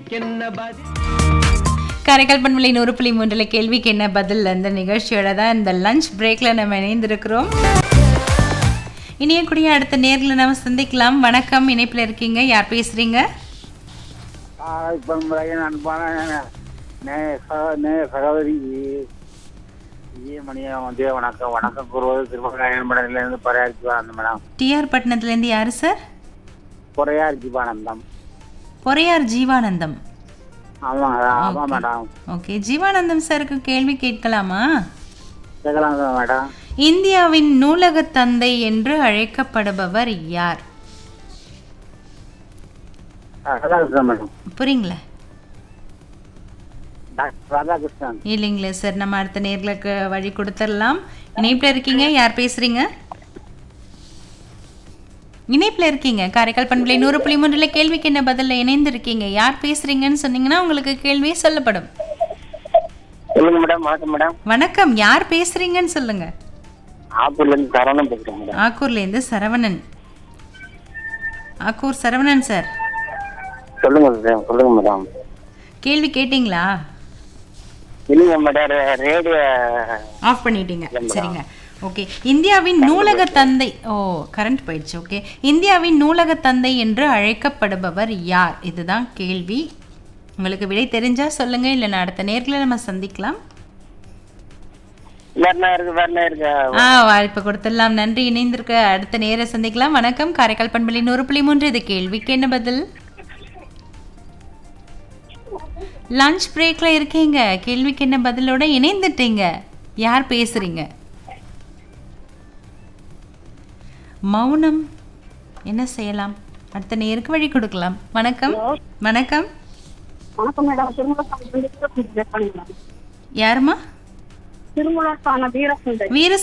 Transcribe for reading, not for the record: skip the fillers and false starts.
காரைக்கால் பண்பலை 100.3 கேள்விக்கு என்ன பதில் அந்த நிகழ்ச்சியோட தான் இந்த லஞ்ச் பிரேக்ல நம்ம இணைந்திருக்கிறோம். இனியக்கூடிய அடுத்த நேரில் நம்ம சந்திக்கலாம். வணக்கம், இணைப்பில் இருக்கீங்க, யார் பேசுறீங்க? சகோதரி வணக்கம் வணக்கம் கூறுவது திருமணத்திலிருந்து பொறையார் ஜீவானந்தம் மேடம். டிஆர் பட்டணத்துலேருந்து யாரு சார்? பொறையார் ஜீவானந்தம். பொறையார் ஜீவானந்தம். ஆமா மேடம். ஓகே, ஜீவானந்தம் சாருக்கு கேள்வி கேட்கலாமா? கேட்கலாம் மேடம். இந்தியாவின் நூலக தந்தை என்று அழைக்கப்படுபவர் யார்? மேடம். புரியுங்களா? டாக்டர் ராதாகிருஷ்ணன். இல்லைங்களே சார், நம்ம அடுத்த நேர்களுக்கு வழி கொடுத்துடலாம். இணைப்பில் இருக்கீங்க, யார் பேசுறீங்க? இணைப்பில் இருக்கீங்க, காரைக்கால் பண்பலை 100.3 கேள்விக்கு என்ன பதில் இணைந்திருக்கீங்க, யார் பேசுறீங்கன்னு சொன்னீங்கன்னா உங்களுக்கு கேள்வி சொல்லப்படும். சொல்லுங்க மேடம். வணக்கம் மேடம். வணக்கம், யார் பேசுறீங்கன்னு சொல்லுங்க. ஆக்கூர்லேருந்து சரவணன் பேசுறேன் மேடம். ஆக்கூர்லேருந்து சரவணன். ஆக்கூர் சரவணன் சார், சொல்லுங்க மேடம். கேள்வி கேட்டீங்களா? இல்லைங்க மேடம், ரேடியோ ஆஃப் பண்ணிட்டீங்க. சரிங்க, ஓகே. இந்தியாவின் நூலக தந்தை, கரண்ட் போயிடுச்சு. ஓகே, இந்தியாவின் நூலக தந்தை என்று அழைக்கப்படுபவர் யார்? இதுதான் கேள்வி. உங்களுக்கு விடை தெரிஞ்சா சொல்லுங்க, இல்லைன்னா அடுத்த நேர்ல நம்ம சந்திக்கலாம். வாய்ப்பு கொடுத்துடலாம். நன்றி, இணைந்திருக்க அடுத்த நேர சந்திக்கலாம். வணக்கம், காரைக்கால் பண்பலை 100.3 இது கேள்விக்கு என்ன பதில். லஞ்ச் பிரேக்ல இருக்கீங்க, கேள்விக்கு என்ன பதிலோட இணைந்துட்டீங்க, யார் பேசுறீங்க? மௌனம் என்ன செய்யலாம்? அடுத்த நேருக்கு வழி கொடுக்கலாம். வணக்கம். வணக்கம். வணக்கம் மேடம். யாருமா? திருமலா வீரசுந்தரி.